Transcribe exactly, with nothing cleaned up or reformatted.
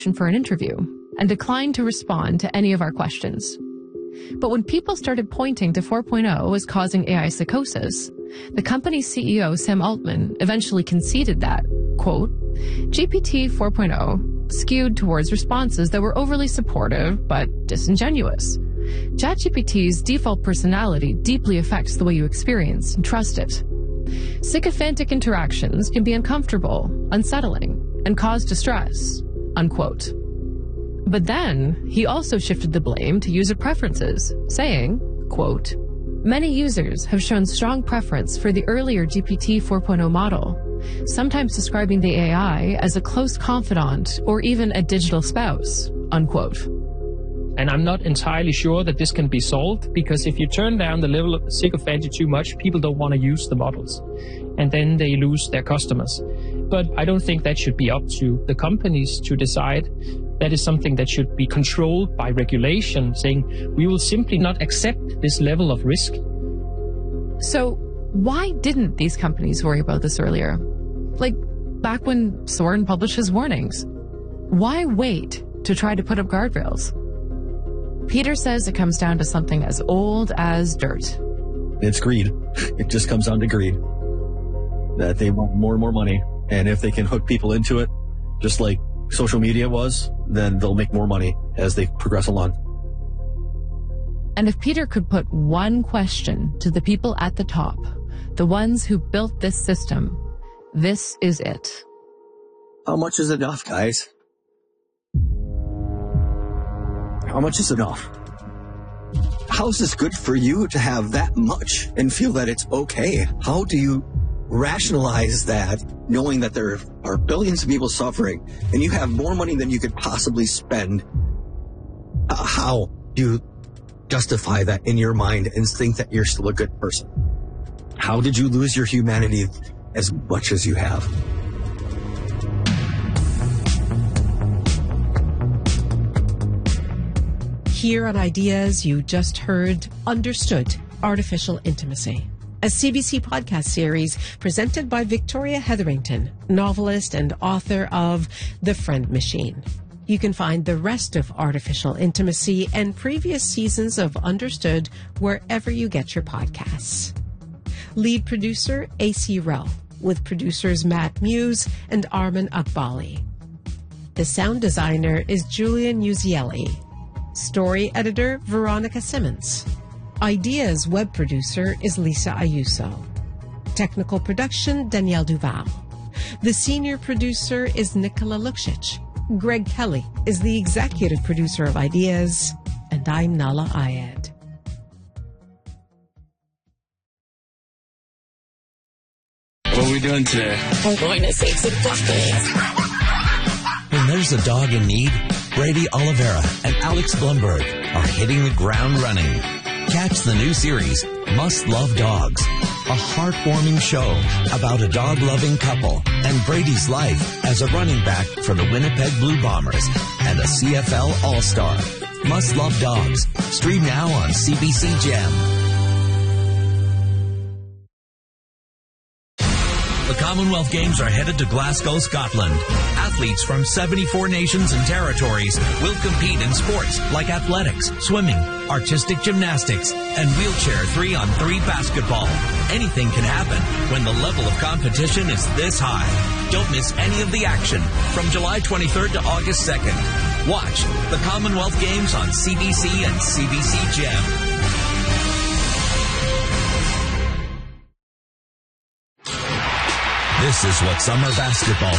for an interview and declined to respond to any of our questions. But when people started pointing to four point oh as causing A I psychosis, the company's C E O, Sam Altman, eventually conceded that, quote, G P T four point oh skewed towards responses that were overly supportive but disingenuous. ChatGPT's default personality deeply affects the way you experience and trust it. Sycophantic interactions can be uncomfortable, unsettling, and cause distress, unquote. But then, he also shifted the blame to user preferences, saying, quote, many users have shown strong preference for the earlier G P T four point oh model, sometimes describing the A I as a close confidant or even a digital spouse, unquote. And I'm not entirely sure that this can be solved, because if you turn down the level of sycophancy too much, people don't want to use the models, and then they lose their customers. But I don't think that should be up to the companies to decide. That is something that should be controlled by regulation, saying we will simply not accept this level of risk. So why didn't these companies worry about this earlier? Like back when Soren published his warnings. Why wait to try to put up guardrails? Peter says it comes down to something as old as dirt. It's greed. It just comes down to greed. That they want more and more money. And if they can hook people into it, just like social media was, then they'll make more money as they progress along. And if Peter could put one question to the people at the top, the ones who built this system, this is it. How much is enough, guys? How much is enough? How is this good for you to have that much and feel that it's okay? How do you rationalize that, knowing that there are billions of people suffering and you have more money than you could possibly spend? Uh, how do you justify that in your mind and think that you're still a good person? How did you lose your humanity as much as you have? Here on Ideas, you just heard Understood, Artificial Intimacy, a C B C podcast series presented by Victoria Hetherington, novelist and author of The Friend Machine. You can find the rest of Artificial Intimacy and previous seasons of Understood wherever you get your podcasts. Lead producer A C Rell, with producers Matt Muse and Armin Akbali. The sound designer is Julian Uzielli. Story editor Veronica Simmons. Ideas web producer is Lisa Ayuso. Technical production Danielle Duval. The senior producer is Nicola Luksic. Greg Kelly is the executive producer of Ideas, and I'm Nala Ayed. What are we doing today? I'm going to save some ducklings. When there's a dog in need, Brady Oliveira and Alex Blumberg are hitting the ground running. Catch the new series, Must Love Dogs, a heartwarming show about a dog-loving couple and Brady's life as a running back for the Winnipeg Blue Bombers and a C F L All-Star. Must Love Dogs. Stream now on C B C Gem. The Commonwealth Games are headed to Glasgow, Scotland. Athletes from seventy-four nations and territories will compete in sports like athletics, swimming, artistic gymnastics, and wheelchair three on three basketball. Anything can happen when the level of competition is this high. Don't miss any of the action from July twenty-third to August second. Watch the Commonwealth Games on C B C and C B C Gem. This is what summer basketball